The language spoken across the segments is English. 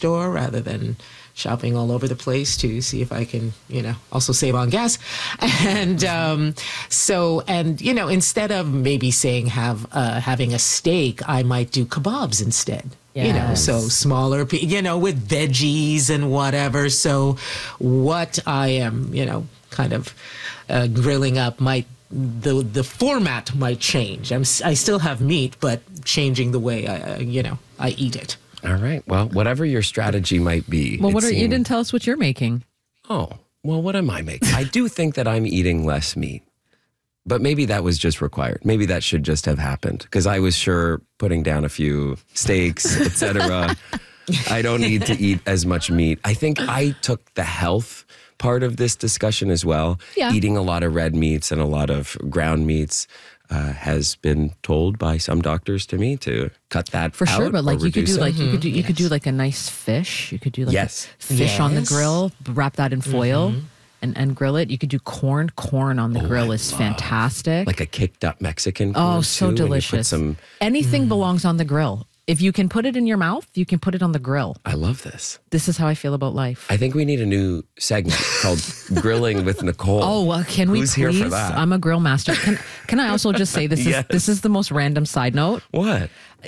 store rather than shopping all over the place to see if I can, also save on gas. And instead of maybe saying having a steak, I might do kebabs instead. Yes. So smaller, with veggies and whatever. So what I am, kind of grilling up the format might change. I still have meat, but changing the way I eat it. All right. Well, whatever your strategy might be. Well, you didn't tell us what you're making. Oh, well, what am I making? I do think that I'm eating less meat, but maybe that was just required. Maybe that should just have happened because I was sure putting down a few steaks, etc. I don't need to eat as much meat. I think I took the health part of this discussion as well. Yeah. Eating a lot of red meats and a lot of ground meats has been told by some doctors to me to cut that for out sure. But or you could do reduce it. you could do like a nice fish. You could do like Yes. a fish on the Yes. grill, wrap that in foil. And grill it. You could do corn. Corn on the grill is fantastic. Like a kicked up Mexican corn, so too, and you put delicious. some. Anything belongs on the grill. If you can put it in your mouth, you can put it on the grill. I love this. This is how I feel about life. I think we need a new segment called Grilling with Nicole. Oh, well, can we Who's please? here for that? I'm a grill master. Can I also just say Yes. this is the most random side note. What?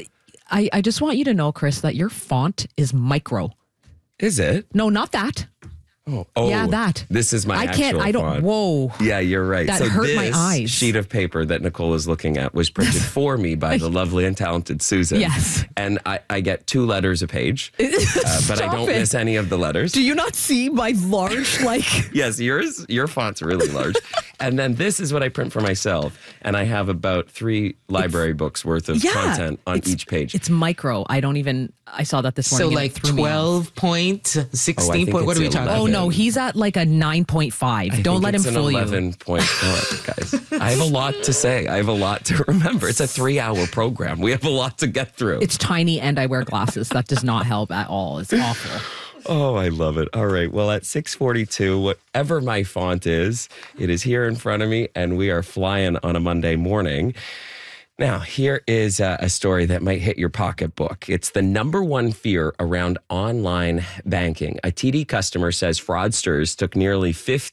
I just want you to know, Chris, that your font is micro. Is it? No, not that. Oh, Yeah, that. This is my actual I don't. font. Whoa. Yeah, you're right. That so hurt this my eyes. sheet of paper that Nicole is looking at was printed for me by the lovely and talented Susan. Yes. And I get 2 letters a page, but I don't miss any of the letters. Do you not see my large, Yes, your font's really large. And then this is what I print for myself. And I have about 3 library books worth of content on each page. It's micro. I saw that this morning. So and like it threw me off. 12 point, 16 think point, what it's are we talking 11. Oh, about? no, he's at like a 9.5. Don't let him fool you. It's an 11-point font, guys. I have a lot to say. I have a lot to remember. It's a 3-hour program. We have a lot to get through. It's tiny and I wear glasses. That does not help at all. It's awful. Oh, I love it. All right. Well, at 6:42, whatever my font is, it is here in front of me, and we are flying on a Monday morning. Now, here is a story that might hit your pocketbook. It's the number one fear around online banking. A TD customer says fraudsters took nearly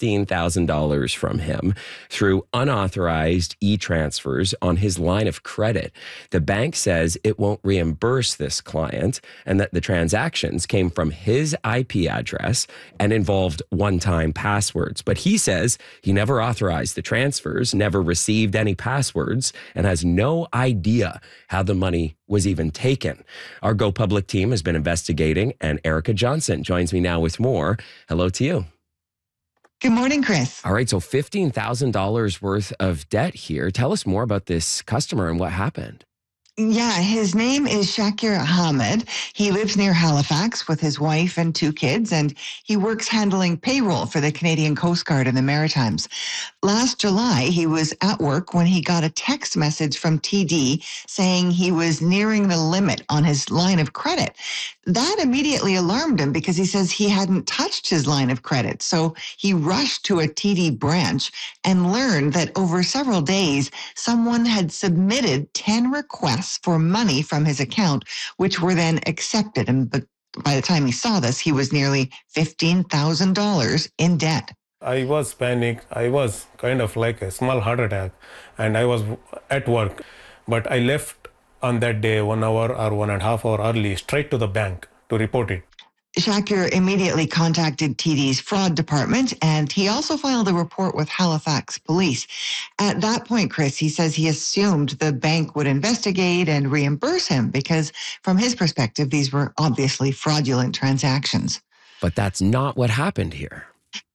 $15,000 from him through unauthorized e-transfers on his line of credit. The bank says it won't reimburse this client and that the transactions came from his IP address and involved one-time passwords. But he says he never authorized the transfers, never received any passwords, and has no idea how the money was even taken. Our Go Public team has been investigating, and Erica Johnson joins me now with more. Hello to you. Good morning, Chris. All right, so $15,000 worth of debt here. Tell us more about this customer and what happened. Yeah, his name is Shakir Ahmed. He lives near Halifax with his wife and 2 kids, and he works handling payroll for the Canadian Coast Guard in the Maritimes. Last July, he was at work when he got a text message from TD saying he was nearing the limit on his line of credit. That immediately alarmed him because he says he hadn't touched his line of credit. So he rushed to a TD branch and learned that over several days, someone had submitted 10 requests for money from his account, which were then accepted. And by the time he saw this, he was nearly $15,000 in debt. I was panicked. I was kind of like a small heart attack, and I was at work. But I left on that day 1 hour or 1.5 hours early, straight to the bank to report it. Shakir immediately contacted TD's fraud department, and he also filed a report with Halifax police. At that point, Chris, he says he assumed the bank would investigate and reimburse him because from his perspective, these were obviously fraudulent transactions. But that's not what happened here.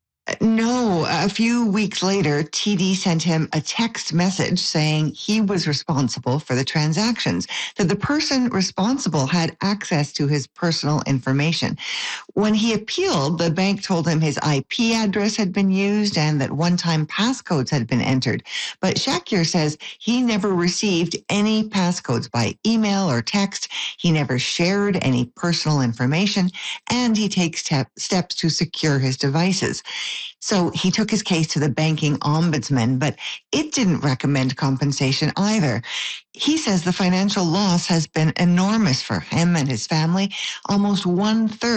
No, a few weeks later, TD sent him a text message saying he was responsible for the transactions, that the person responsible had access to his personal information. When he appealed, the bank told him his IP address had been used and that one-time passcodes had been entered. But Shakir says he never received any passcodes by email or text. He never shared any personal information, and he takes steps to secure his devices. So he took his case to the banking ombudsman, but it didn't recommend compensation either. He says the financial loss has been enormous for him and his family, almost 1/3